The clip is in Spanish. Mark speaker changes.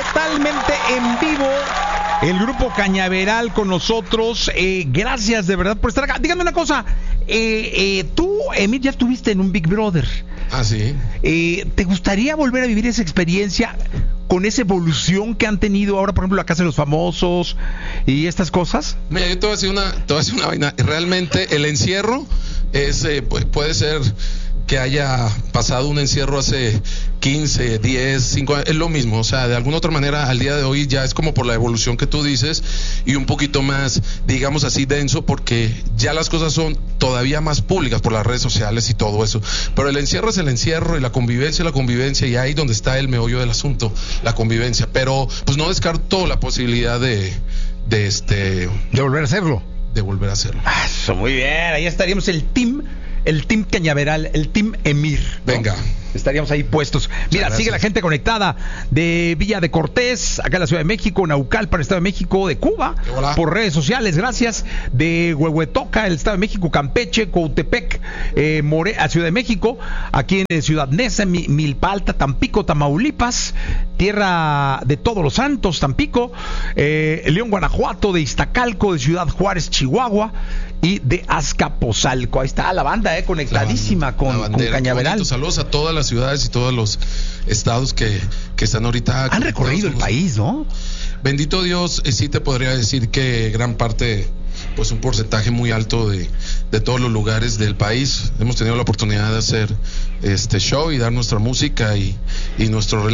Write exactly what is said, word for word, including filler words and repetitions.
Speaker 1: totalmente en vivo. El grupo Cañaveral con nosotros. Eh, gracias de verdad por estar acá. Dígame una cosa. Eh, eh, tú, Emir, ya estuviste en un Big Brother.
Speaker 2: Ah, sí.
Speaker 1: Eh, ¿Te gustaría volver a vivir esa experiencia con esa evolución que han tenido ahora, por ejemplo, la Casa de los Famosos y estas cosas?
Speaker 2: Mira, yo te voy a decir una, te voy a decir una vaina. Realmente el encierro es, eh, pues, puede ser que haya pasado un encierro hace quince, diez, cinco años, es lo mismo, o sea, de alguna otra manera al día de hoy ya es como por la evolución que tú dices y un poquito más, digamos así, denso, porque ya las cosas son todavía más públicas por las redes sociales y todo eso, pero el encierro es el encierro y la convivencia es la convivencia y ahí donde está el meollo del asunto, la convivencia, pero pues no descarto la posibilidad de, de este...
Speaker 1: De volver a hacerlo.
Speaker 2: De volver a hacerlo.
Speaker 1: Ah, eso, muy bien, ahí estaríamos el team... El Team Cañaveral, el Team Emir, ¿no?
Speaker 2: Venga.
Speaker 1: Estaríamos ahí puestos. Mira,
Speaker 2: gracias.
Speaker 1: sigue la gente conectada de Villa de Cortés, acá en la Ciudad de México, Naucalpan, el Estado de México, de Cuba,
Speaker 2: Hola.
Speaker 1: Por redes sociales, gracias. De Huehuetoca, el Estado de México, Campeche, Coutepec, eh, More, a Ciudad de México, aquí en Ciudad Neza, Mi, Milpalta, Tampico, Tamaulipas, tierra de Todos los Santos, Tampico, eh, León, Guanajuato, de Iztacalco, de Ciudad Juárez, Chihuahua, y de Azcapotzalco. Ahí está la banda, eh, conectadísima
Speaker 2: la,
Speaker 1: con,
Speaker 2: la bandera,
Speaker 1: con Cañaveral.
Speaker 2: bonito. Saludos a todas las ciudades y todos los estados que, que están ahorita.
Speaker 1: Han recorrido el país, ¿no?
Speaker 2: Bendito Dios, eh, sí te podría decir que gran parte, pues un porcentaje muy alto de, de todos los lugares del país. Hemos tenido la oportunidad de hacer este show y dar nuestra música y, y nuestro